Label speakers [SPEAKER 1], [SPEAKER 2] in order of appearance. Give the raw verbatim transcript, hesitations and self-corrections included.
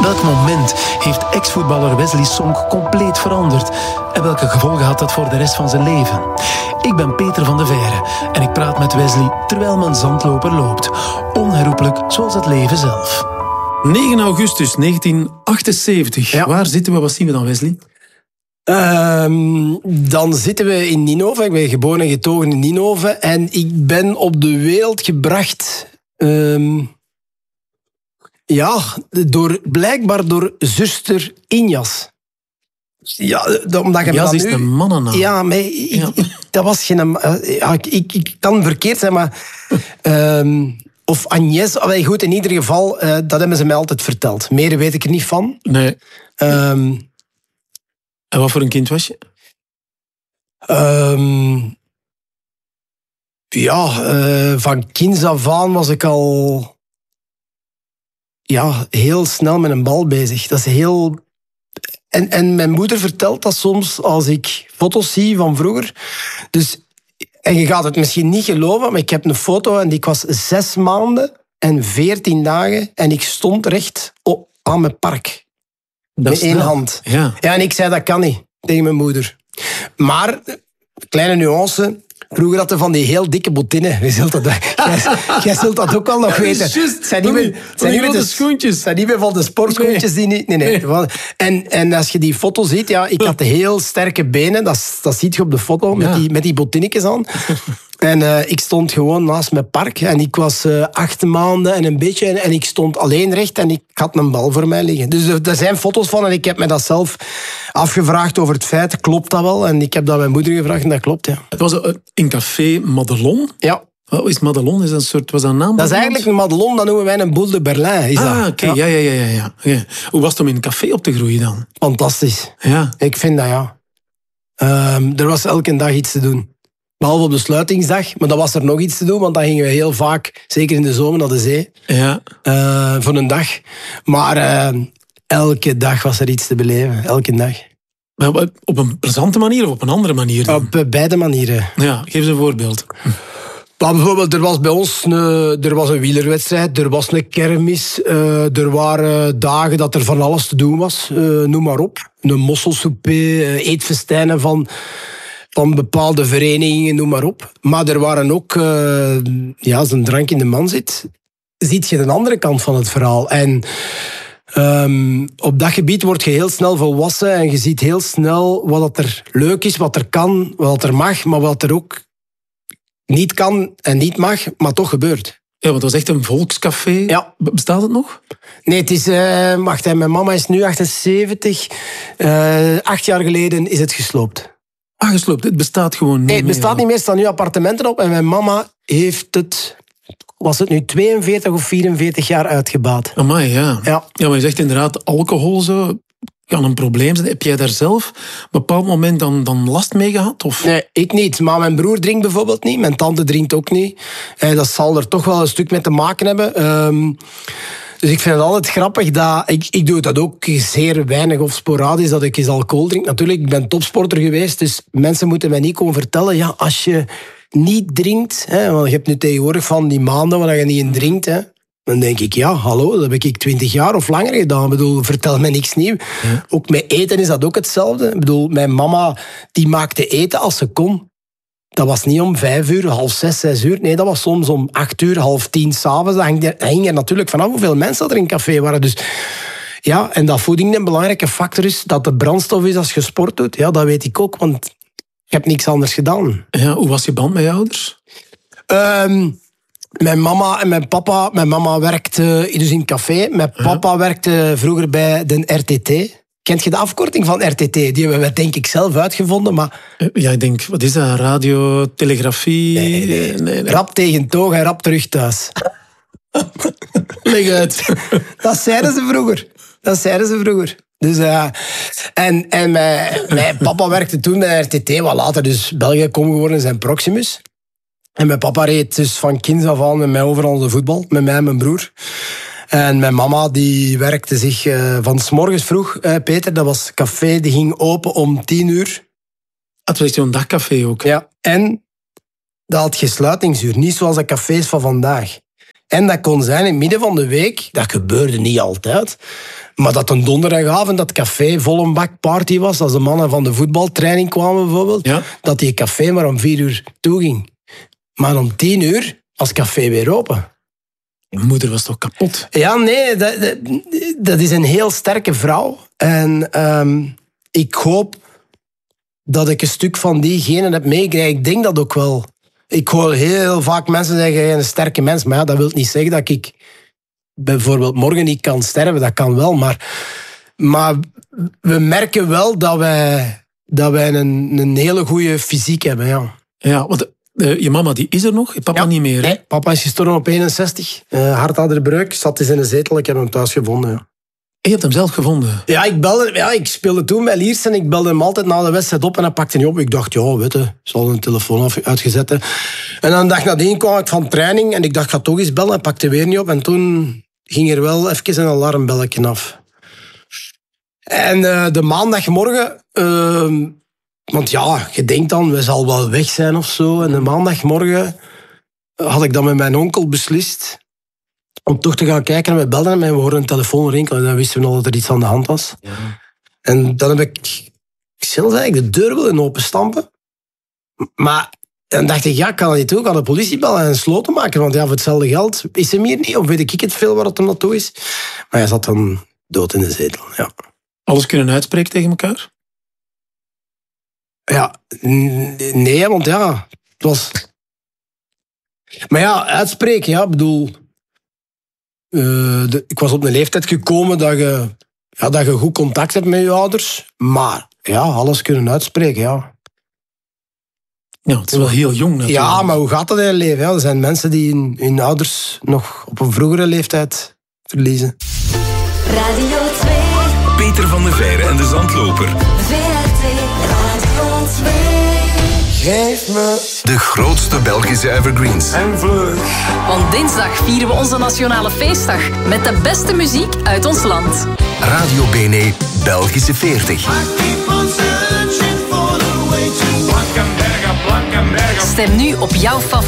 [SPEAKER 1] welk moment heeft ex-voetballer Wesley Sonk compleet veranderd? En welke gevolgen had dat voor de rest van zijn leven? Ik ben Peter van de Veire en ik praat met Wesley terwijl mijn zandloper loopt. Onherroepelijk zoals het leven zelf. negen augustus negentien achtenzeventig. Ja. Waar zitten we? Wat zien we dan, Wesley?
[SPEAKER 2] Um, dan zitten we in Ninove. Ik ben geboren en getogen in Ninove. En ik ben op de wereld gebracht... Um, ja, door, blijkbaar door zuster Injas. Ja, omdat je
[SPEAKER 1] Injas
[SPEAKER 2] me
[SPEAKER 1] is
[SPEAKER 2] nu,
[SPEAKER 1] een mannennaam.
[SPEAKER 2] Ja, maar ik, ja. Ik, dat was geen... Ja, ik, ik, ik kan verkeerd zijn, maar... Um, of Agnès, goed, in ieder geval, uh, dat hebben ze mij altijd verteld. Meer weet ik er niet van.
[SPEAKER 1] Nee.
[SPEAKER 2] Um,
[SPEAKER 1] En wat voor een kind was je?
[SPEAKER 2] Um, ja, uh, van kinds af aan was ik al ja, heel snel met een bal bezig. Dat is heel... En, en mijn moeder vertelt dat soms als ik foto's zie van vroeger. Dus, en je gaat het misschien niet geloven, maar ik heb een foto en ik was zes maanden en veertien dagen en ik stond recht op, aan mijn park.
[SPEAKER 1] Dat
[SPEAKER 2] met één snel. hand.
[SPEAKER 1] Ja.
[SPEAKER 2] ja, en ik zei, dat kan niet, tegen mijn moeder. Maar, kleine nuance, vroeger had je van die heel dikke botinnen. Jij zult dat, jij, jij zult dat ook wel nog
[SPEAKER 1] ja,
[SPEAKER 2] weten.
[SPEAKER 1] Het
[SPEAKER 2] zijn niet meer
[SPEAKER 1] zijn niet meer de schoentjes.
[SPEAKER 2] Het zijn niet meer van de sportschoentjes. Nee. Die niet, nee, nee. nee. En, en als je die foto ziet, ja, ik had heel sterke benen. Dat, dat zie je op de foto, met, ja. die, met die botinnetjes aan. En uh, ik stond gewoon naast mijn park. En ik was uh, acht maanden en een beetje. En, en ik stond alleen recht en ik had een bal voor mij liggen. Dus er, er zijn foto's van en ik heb me dat zelf afgevraagd over het feit. Klopt dat wel? En ik heb dat aan mijn moeder gevraagd en dat klopt, ja.
[SPEAKER 1] Het was in café Madelon.
[SPEAKER 2] Ja.
[SPEAKER 1] Wat is Madelon? Is dat een soort, was dat een naam?
[SPEAKER 2] Dat is eigenlijk een Madelon, dat noemen wij een Boule de Berlin. Is
[SPEAKER 1] ah, oké.
[SPEAKER 2] Okay.
[SPEAKER 1] Ja. Ja, ja, ja, ja, ja. Hoe was het om in een café op te groeien dan?
[SPEAKER 2] Fantastisch.
[SPEAKER 1] Ja.
[SPEAKER 2] Ik vind dat, ja. Um, er was elke dag iets te doen. Behalve op de sluitingsdag, maar dan was er nog iets te doen, want dan gingen we heel vaak, zeker in de zomer, naar de zee.
[SPEAKER 1] Ja.
[SPEAKER 2] Uh, voor een dag. Maar uh, elke dag was er iets te beleven. Elke dag.
[SPEAKER 1] Maar op een plezante manier of op een andere manier dan?
[SPEAKER 2] Op uh, beide manieren.
[SPEAKER 1] Ja, geef eens een voorbeeld.
[SPEAKER 2] Maar bijvoorbeeld, er was bij ons een, er was een wielerwedstrijd, er was een kermis, uh, er waren dagen dat er van alles te doen was. Uh, noem maar op. Een mosselsouper, uh, eetfestijnen van... van bepaalde verenigingen, noem maar op. Maar er waren ook... Uh, ja, als een drank in de man zit, ziet je de andere kant van het verhaal. En um, op dat gebied word je heel snel volwassen en je ziet heel snel wat er leuk is, wat er kan, wat er mag, maar wat er ook niet kan en niet mag, maar toch gebeurt.
[SPEAKER 1] Ja, want het was echt een volkscafé.
[SPEAKER 2] Ja.
[SPEAKER 1] Bestaat het nog?
[SPEAKER 2] Nee, het is... Uh, wacht, hè, mijn mama is nu achtenzeventig. Uh, acht jaar geleden is het gesloopt.
[SPEAKER 1] Ah, gesloopt. Het bestaat gewoon niet meer.
[SPEAKER 2] Nee, het bestaat niet meer. Er staan nu appartementen op. En mijn mama heeft het... Was het nu tweeënveertig of vierenveertig jaar uitgebaat.
[SPEAKER 1] Amai, ja.
[SPEAKER 2] Ja.
[SPEAKER 1] Ja, maar je zegt inderdaad, alcohol zo kan een probleem zijn. Heb jij daar zelf op een bepaald moment dan, dan last mee gehad? Of?
[SPEAKER 2] Nee, ik niet. Maar mijn broer drinkt bijvoorbeeld niet. Mijn tante drinkt ook niet. En dat zal er toch wel een stuk mee te maken hebben. Um, Dus ik vind het altijd grappig dat... Ik, ik doe dat ook zeer weinig of sporadisch, dat ik eens alcohol drink. Natuurlijk, ik ben topsporter geweest, dus mensen moeten mij niet komen vertellen... Ja, als je niet drinkt... Hè, want je hebt nu tegenwoordig van die maanden waar je niet in drinkt... Hè, dan denk ik, ja, hallo, dat heb ik twintig jaar of langer gedaan. Ik bedoel, vertel me niks nieuws. Ja. Ook met eten is dat ook hetzelfde. Ik bedoel, mijn mama die maakte eten als ze kon. Dat was niet om vijf uur, half zes, zes uur. Nee, dat was soms om acht uur, half tien s'avonds. Dat hing er, dat hing er natuurlijk vanaf hoeveel mensen er in café waren. Dus ja, en dat voeding een belangrijke factor is, dat de brandstof is als je sport doet. Ja, dat weet ik ook, want ik heb niks anders gedaan.
[SPEAKER 1] Ja, hoe was je band met je ouders?
[SPEAKER 2] Um, mijn mama en mijn papa... Mijn mama werkte dus in het café. Mijn papa ja. werkte vroeger bij de R T T. Kent je de afkorting van R T T? Die hebben we denk ik zelf uitgevonden, maar...
[SPEAKER 1] Ja, ik denk, wat is dat? Radio, telegrafie...
[SPEAKER 2] Nee, nee, nee. nee, nee. Rap tegen toog en rap terug thuis.
[SPEAKER 1] Leg uit.
[SPEAKER 2] Dat zeiden ze vroeger. Dat zeiden ze vroeger. Dus, uh, en en mijn, mijn papa werkte toen bij R T T, wat later dus België.com geworden zijn Proximus. En mijn papa reed dus van kinds af aan met mij overal de voetbal, met mij en mijn broer. En mijn mama die werkte zich uh, van 's morgens vroeg, uh, Peter, dat was café, die ging open om tien uur.
[SPEAKER 1] Het was zo'n dagcafé ook.
[SPEAKER 2] Ja, en dat had geen sluitingsuur, niet zoals de cafés van vandaag. En dat kon zijn in het midden van de week. Dat gebeurde niet altijd. Maar dat een donderdagavond dat café vol een bak party was. Als de mannen van de voetbaltraining kwamen bijvoorbeeld. Ja. Dat die café maar om vier uur toeging. Maar om tien uur was café weer open.
[SPEAKER 1] Je moeder was toch kapot?
[SPEAKER 2] Ja, nee. Dat, dat, dat is een heel sterke vrouw. En um, ik hoop dat ik een stuk van diegene heb meegekregen. Ik denk dat ook wel. Ik hoor heel vaak mensen zeggen, je bent een sterke mens. Maar ja, dat wil niet zeggen dat ik bijvoorbeeld morgen niet kan sterven. Dat kan wel, maar, maar we merken wel dat wij, dat wij een, een hele goede fysiek hebben. Ja,
[SPEAKER 1] ja want uh, je mama die is er nog, je papa ja, niet meer. Hè?
[SPEAKER 2] Nee, papa is gestorven op eenenzestig. Uh, hartaderbreuk, zat dus in een zetel. Ik heb hem thuis gevonden, ja.
[SPEAKER 1] Je hebt hem zelf gevonden?
[SPEAKER 2] Ja, ik, belde, ja, ik speelde toen bij Liers en ik belde hem altijd na de wedstrijd op en hij pakte niet op. Ik dacht, ja, weet je, zal een telefoon af, uitgezet. Hè. En dan een dag nadien kwam ik van training en ik dacht, ik ga toch eens bellen. Hij pakte weer niet op en toen ging er wel even een alarmbelletje af. En uh, de maandagmorgen, uh, want ja, je denkt dan, we zal wel weg zijn of zo. En de maandagmorgen had ik dan met mijn onkel beslist om toch te gaan kijken. En we belden hem en we hoorden een telefoon rinkelen. En dan wisten we al dat er iets aan de hand was. Ja. En dan heb ik zelfs eigenlijk de deur willen openstampen. Maar dan dacht ik, ja, ik kan dat niet doen. Ik kan de politie bellen en een sloten maken. Want ja, voor hetzelfde geld is hem hier niet. Of weet ik het veel waar het hem naartoe is. Maar hij zat dan dood in de zetel, ja.
[SPEAKER 1] Alles kunnen uitspreken tegen elkaar?
[SPEAKER 2] Ja, nee, want ja, het was... Maar ja, uitspreken, ja, ik bedoel... Uh, de, ik was op een leeftijd gekomen dat je, ja, dat je goed contact hebt met je ouders. Maar ja, alles kunnen uitspreken, ja.
[SPEAKER 1] Ja, het is wel heel jong natuurlijk.
[SPEAKER 2] Ja, maar hoe gaat dat in je leven? Ja, er zijn mensen die hun, hun ouders nog op een vroegere leeftijd verliezen.
[SPEAKER 3] Radio twee.
[SPEAKER 4] Peter van de Veire en de Zandloper.
[SPEAKER 3] V R T Radio twee.
[SPEAKER 4] Geef me de grootste Belgische evergreens.
[SPEAKER 5] En vlug.
[SPEAKER 6] Want dinsdag vieren we onze nationale feestdag met de beste muziek uit ons land.
[SPEAKER 4] Radio B N E Belgische veertig.
[SPEAKER 6] Stem nu op jouw favoriet.